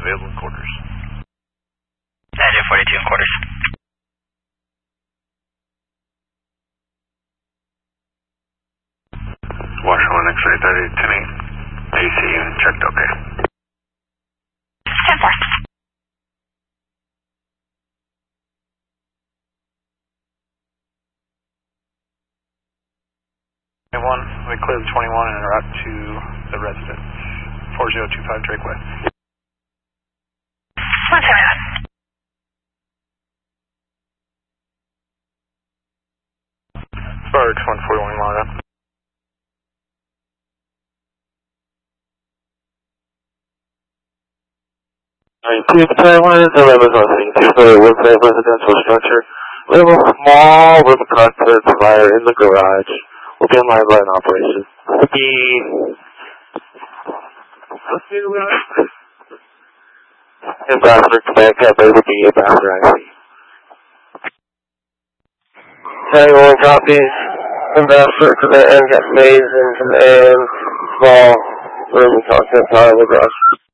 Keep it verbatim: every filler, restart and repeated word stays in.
available in quarters. Negative forty-two in quarters. Washington X-ray thirty, ten eight. A C unit checked, okay. ten four. twenty-one, we clear the twenty-one and are out to the residence. four zero two five Drake Way. one seventy-one. Bird, one forty-one Lada. Clear the twenty-one, eleven on scene, two-story wood-type residential structure. We have a small room of contents fire in the garage. We'll be in live line operation. The... Let's do that. Ambassador Quebec, that will be Ambassador I C. Taiwan copy. Ambassador Quebec, got phase into the end. Small room of contents fire in the garage.